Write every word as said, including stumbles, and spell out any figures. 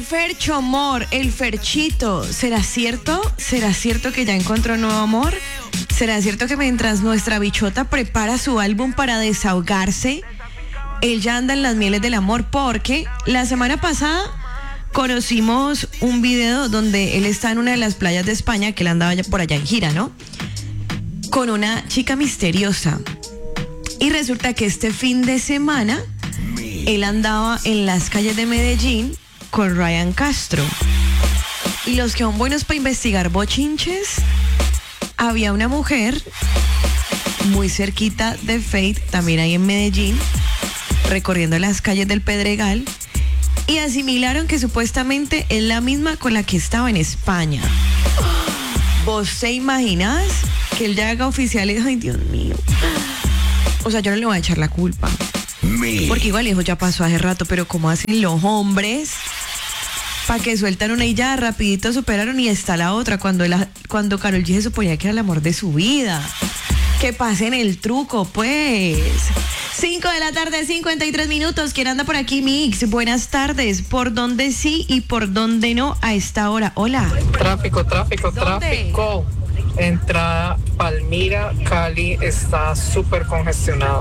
Fercho, amor, el Ferchito. ¿Será cierto? ¿Será cierto que ya encontró nuevo amor? ¿Será cierto que mientras nuestra bichota prepara su álbum para desahogarse, él ya anda en las mieles del amor? Porque la semana pasada conocimos un video donde él está en una de las playas de España, que él andaba por allá en gira, ¿no? Con una chica misteriosa. Y resulta que este fin de semana él andaba en las calles de Medellín con Ryan Castro. Y los que son buenos para investigar bochinches, había una mujer muy cerquita de Fate, también ahí en Medellín, recorriendo las calles del Pedregal, y asimilaron que supuestamente es la misma con la que estaba en España. ¿Vos te imaginas que él ya haga oficial? Ay, Dios mío. O sea, yo no le voy a echar la culpa, porque igual hijo ya pasó hace rato, pero ¿cómo hacen los hombres para que sueltan una y ya rapidito superaron y está la otra? Cuando, la, cuando Karol G se suponía que era el amor de su vida. Que pasen el truco, pues. cinco de la tarde, cincuenta y tres minutos. ¿Quién anda por aquí, Mix? Buenas tardes. ¿Por dónde sí y por dónde no a esta hora? Hola. Tráfico, tráfico, ¿Dónde? tráfico. Entrada Palmira, Cali está súper congestionado.